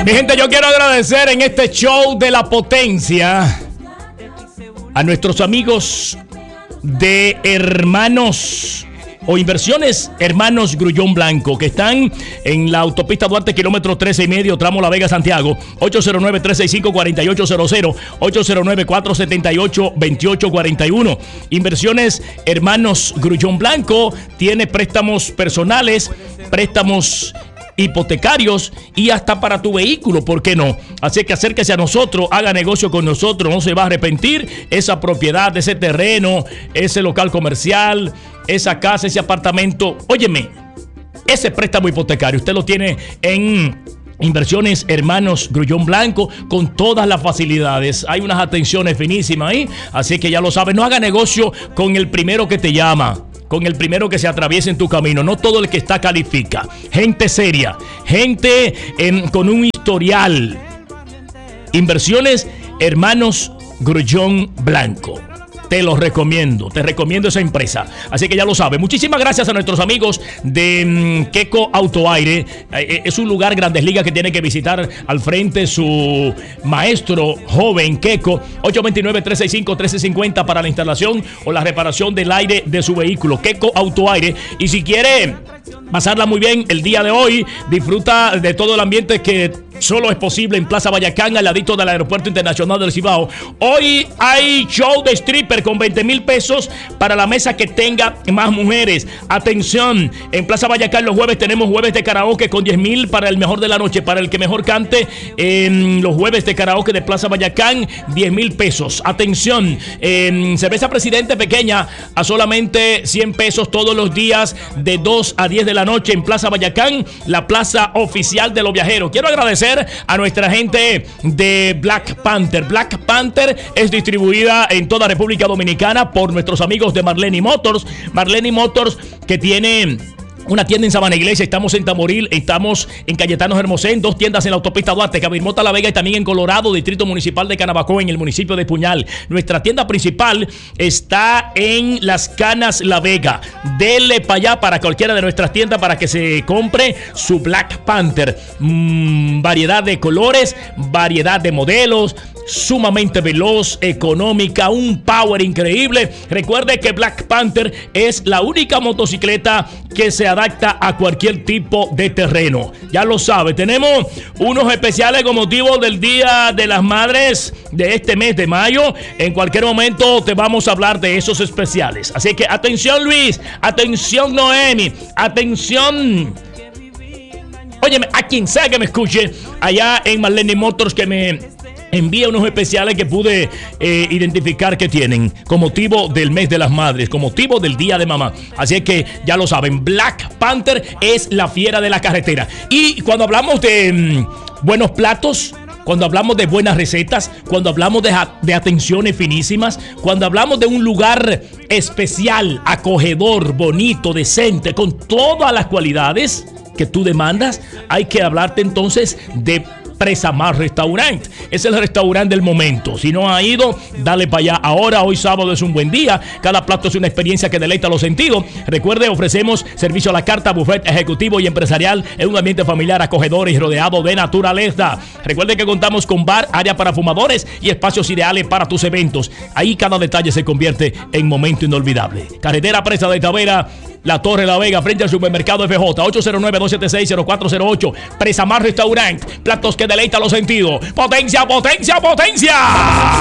Mi gente, yo quiero agradecer en este show de la potencia a nuestros amigos de Hermanos o Inversiones Hermanos Grullón Blanco, que están en la autopista Duarte, kilómetro 13,5, tramo La Vega, Santiago. 809-365-4800, 809-478-2841. Inversiones Hermanos Grullón Blanco tiene préstamos personales, préstamos hipotecarios y hasta para tu vehículo, ¿por qué no? Así que acérquese a nosotros, haga negocio con nosotros, no se va a arrepentir. Esa propiedad, ese terreno, ese local comercial, esa casa, ese apartamento, óyeme, ese préstamo hipotecario, usted lo tiene en Inversiones Hermanos Grullón Blanco con todas las facilidades. Hay unas atenciones finísimas ahí, así que ya lo sabes, no haga negocio con el primero que te llama, con el primero que se atraviese en tu camino. No todo el que está califica. Gente seria, gente con un historial. Inversiones Hermanos Grullón Blanco. Te los recomiendo, te recomiendo esa empresa. Así que ya lo sabes. Muchísimas gracias a nuestros amigos de Queco Autoaire. Es un lugar Grandes Ligas que tiene que visitar al frente su maestro joven Queco. 829-365-1350 para la instalación o la reparación del aire de su vehículo. Queco Autoaire. Y si quiere pasarla muy bien el día de hoy, disfruta de todo el ambiente que solo es posible en Plaza Bayacán, al ladito del Aeropuerto Internacional del Cibao. Hoy hay show de stripper con 20,000 pesos para la mesa que tenga más mujeres. Atención, en Plaza Bayacán los jueves tenemos jueves de karaoke con 10,000 para el mejor de la noche, para el que mejor cante. En los jueves de karaoke de Plaza Bayacán, 10,000 pesos. Atención, cerveza Presidente pequeña a solamente 100 pesos todos los días de 2 a 10 de la noche en Plaza Bayacán, la plaza oficial de los viajeros. Quiero agradecer a nuestra gente de Black Panther. Black Panther es distribuida en toda República Dominicana por nuestros amigos de Marleni Motors. Marleni Motors, que tiene una tienda en Sabana Iglesia, estamos en Tamboril, estamos en Cayetano Hermosén, 2 tiendas en la autopista Duarte, Cabirmota La Vega y también en Colorado, Distrito Municipal de Canabacoa, en el municipio de Puñal. Nuestra tienda principal está en Las Canas La Vega. Dele para allá, para cualquiera de nuestras tiendas, para que se compre su Black Panther. Variedad de colores, variedad de modelos, sumamente veloz, económica, un power increíble. Recuerde que Black Panther es la única motocicleta que se adapta a cualquier tipo de terreno. Ya lo sabe, tenemos unos especiales con motivo del Día de las Madres de este mes de mayo. En cualquier momento te vamos a hablar de esos especiales. Así que atención Luis, atención Noemi, atención, óyeme, a quien sea que me escuche allá en Marleni Motors, que me envía unos especiales que pude identificar que tienen con motivo del mes de las madres, con motivo del día de mamá. Así que ya lo saben, Black Panther es la fiera de la carretera. Y cuando hablamos de buenos platos, cuando hablamos de buenas recetas, cuando hablamos de atenciones finísimas, cuando hablamos de un lugar especial, acogedor, bonito, decente, con todas las cualidades que tú demandas, hay que hablarte entonces de Presa Mar Restaurant. Es el restaurante del momento. Si no ha ido, dale para allá. Ahora, hoy sábado es un buen día. Cada plato es una experiencia que deleita los sentidos. Recuerde, ofrecemos servicio a la carta, buffet ejecutivo y empresarial en un ambiente familiar, acogedor y rodeado de naturaleza. Recuerde que contamos con bar, área para fumadores y espacios ideales para tus eventos. Ahí cada detalle se convierte en momento inolvidable. Carretera Presa de Tavera, La Torre La Vega, frente al supermercado FJ. 809-276-0408. Presa Mar Restaurant. Platos que deleitan los sentidos. Potencia, potencia, potencia.